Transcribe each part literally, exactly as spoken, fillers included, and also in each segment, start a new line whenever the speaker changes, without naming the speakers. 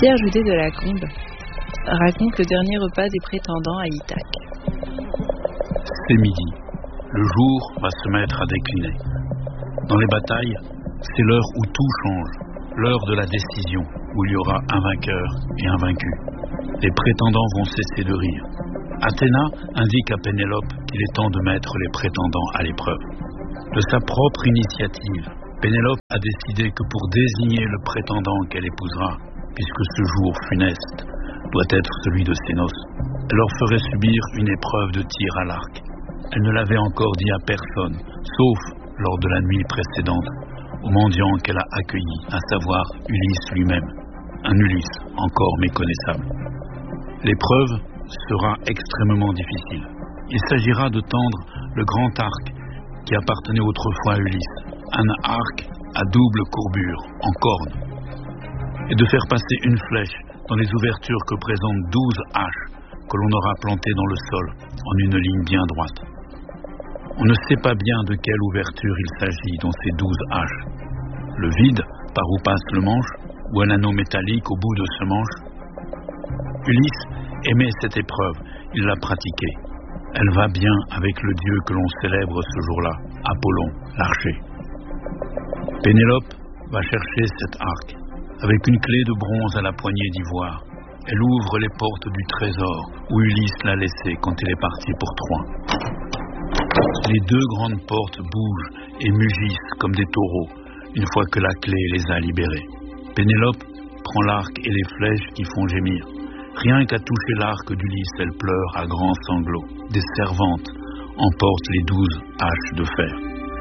Pierre Judet de la Combe raconte le dernier repas des prétendants à Ithaque.
C'est midi. Le jour va se mettre à décliner. Dans les batailles, c'est l'heure où tout change, l'heure de la décision, où il y aura un vainqueur et un vaincu. Les prétendants vont cesser de rire. Athéna indique à Pénélope qu'il est temps de mettre les prétendants à l'épreuve. De sa propre initiative, Pénélope a décidé que pour désigner le prétendant qu'elle épousera, puisque ce jour funeste doit être celui de ses noces, elle leur ferait subir une épreuve de tir à l'arc. Elle ne l'avait encore dit à personne, sauf lors de la nuit précédente, au mendiant qu'elle a accueilli, à savoir Ulysse lui-même, un Ulysse encore méconnaissable. L'épreuve sera extrêmement difficile. Il s'agira de tendre le grand arc qui appartenait autrefois à Ulysse, un arc à double courbure, en corne, et de faire passer une flèche dans les ouvertures que présentent douze haches que l'on aura plantées dans le sol en une ligne bien droite. On ne sait pas bien de quelle ouverture il s'agit dans ces douze haches. Le vide, par où passe le manche, ou un anneau métallique au bout de ce manche. Ulysse aimait cette épreuve, il l'a pratiquée. Elle va bien avec le dieu que l'on célèbre ce jour-là, Apollon, l'archer. Pénélope va chercher cet arc. Avec une clé de bronze à la poignée d'ivoire, elle ouvre les portes du trésor où Ulysse l'a laissé quand il est parti pour Troie. Les deux grandes portes bougent et mugissent comme des taureaux une fois que la clé les a libérés. Pénélope prend l'arc et les flèches qui font gémir. Rien qu'à toucher l'arc d'Ulysse, elle pleure à grands sanglots. Des servantes emportent les douze haches de fer.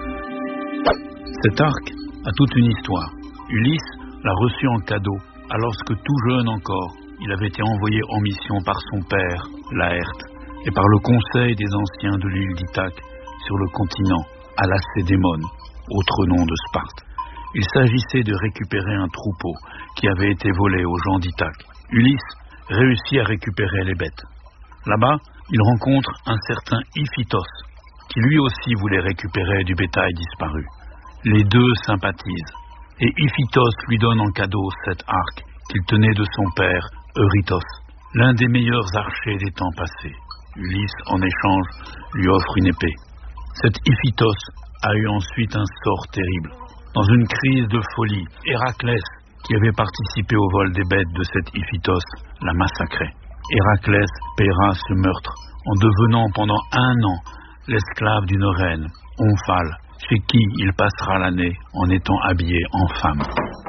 Cet arc a toute une histoire. Ulysse l'a reçu en cadeau, alors que tout jeune encore, il avait été envoyé en mission par son père, Laërte, et par le conseil des anciens de l'île d'Ithaque, sur le continent, à Lacédémone, autre nom de Sparte. Il s'agissait de récupérer un troupeau qui avait été volé aux gens d'Ithaque. Ulysse réussit à récupérer les bêtes. Là-bas, il rencontre un certain Iphitos, qui lui aussi voulait récupérer du bétail disparu. Les deux sympathisent. Et Iphitos lui donne en cadeau cet arc qu'il tenait de son père, Eurytos, l'un des meilleurs archers des temps passés. Ulysse, en échange, lui offre une épée. Cet Iphitos a eu ensuite un sort terrible. Dans une crise de folie, Héraclès, qui avait participé au vol des bêtes de cet Iphitos, l'a massacré. Héraclès paiera ce meurtre en devenant pendant un an l'esclave d'une reine, Omphale, chez qui il passera l'année en étant habillé en femme.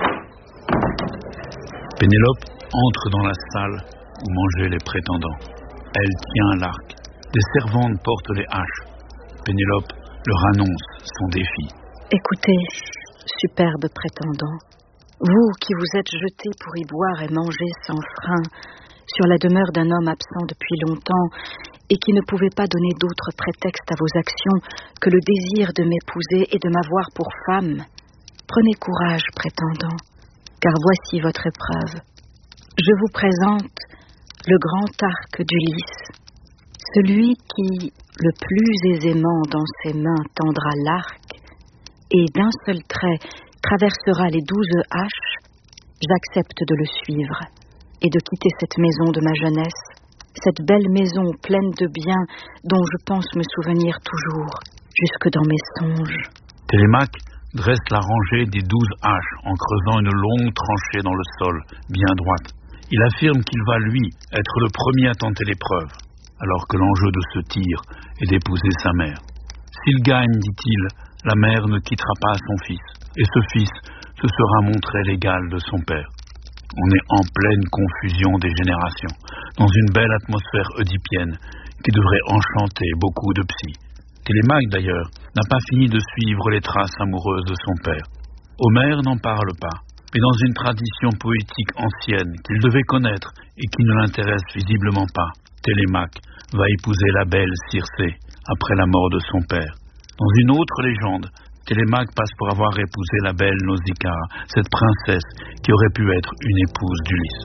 Pénélope entre dans la salle où mangeaient les prétendants. Elle tient l'arc. Des servantes portent les haches. Pénélope leur annonce son défi.
Écoutez, superbe prétendant, vous qui vous êtes jeté pour y boire et manger sans frein sur la demeure d'un homme absent depuis longtemps et qui ne pouvait pas donner d'autre prétexte à vos actions que le désir de m'épouser et de m'avoir pour femme, prenez courage, prétendant, car voici votre épreuve. Je vous présente le grand arc d'Ulysse, celui qui, le plus aisément dans ses mains, tendra l'arc et d'un seul trait traversera les douze haches. J'accepte de le suivre et de quitter cette maison de ma jeunesse, cette belle maison pleine de biens dont je pense me souvenir toujours, jusque dans mes songes.
Télémaque dresse la rangée des douze haches en creusant une longue tranchée dans le sol, bien droite. Il affirme qu'il va, lui, être le premier à tenter l'épreuve, alors que l'enjeu de ce tir est d'épouser sa mère. S'il gagne, dit-il, la mère ne quittera pas son fils, et ce fils se sera montré l'égal de son père. On est en pleine confusion des générations, dans une belle atmosphère oedipienne qui devrait enchanter beaucoup de psys. Télémaque, d'ailleurs, n'a pas fini de suivre les traces amoureuses de son père. Homère n'en parle pas, mais dans une tradition poétique ancienne qu'il devait connaître et qui ne l'intéresse visiblement pas, Télémaque va épouser la belle Circé après la mort de son père. Dans une autre légende, Télémaque passe pour avoir épousé la belle Nausicaa, cette princesse qui aurait pu être une épouse d'Ulysse.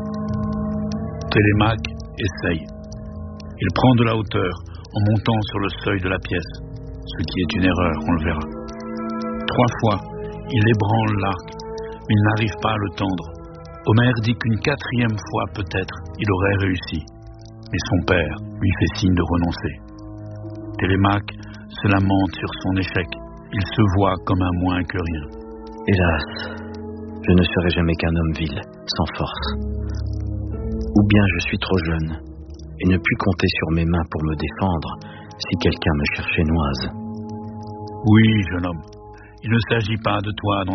Télémaque essaye. Il prend de la hauteur en montant sur le seuil de la pièce, ce qui est une erreur, on le verra. Trois fois, il ébranle l'arc, mais il n'arrive pas à le tendre. Homère dit qu'une quatrième fois peut-être il aurait réussi, mais son père lui fait signe de renoncer. Télémaque se lamente sur son échec, il se voit comme un moins que rien.
Hélas, je ne serai jamais qu'un homme vil, sans force. Ou bien je suis trop jeune, et ne puis compter sur mes mains pour me défendre si quelqu'un me cherchait noise.
Oui, jeune homme, il ne s'agit pas de toi dans